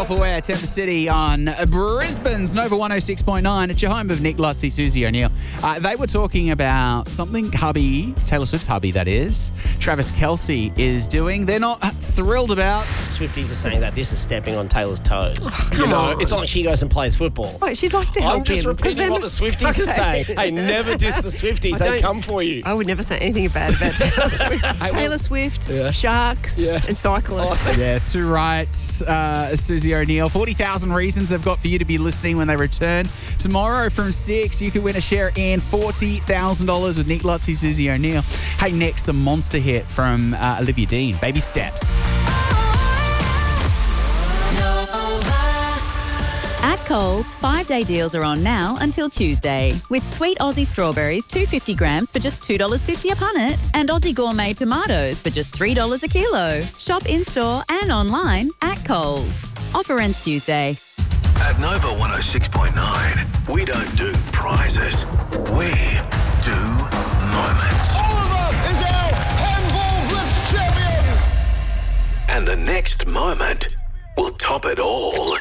Self-Aware, Temper City on Brisbane's Nova 106.9. It's your home of Nick Lutzy, Susie O'Neill. They were talking about something hubby, Taylor Swift's hubby that is, Travis Kelce is doing. They're not thrilled about. Swifties are saying that this is stepping on Taylor's toes. Come on. It's not like she goes and plays football. Wait, she'd like to help I'm just him. repeating what the Swifties are saying. Hey, never diss the Swifties. They come for you. I would never say anything bad about Taylor Swift. Taylor Swift, Sharks, and cyclists. Yeah, too right, Susie O'Neill. 40,000 reasons they've got for you to be listening when they return. Tomorrow from 6, you could win a share in $40,000 with Nick Lutzy, Susie O'Neill. Hey, next, the monster hit from Olivia Dean, Baby Steps. At Coles, 5-day deals are on now until Tuesday. With sweet Aussie strawberries, 250 grams for just $2.50 a punnet, and Aussie gourmet tomatoes for just $3 a kilo. Shop in-store and online at Coles. Offer ends Tuesday. At Nova 106.9, we don't do prizes. We do moments. Oliver is our handball blitz champion. And the next moment will top it all.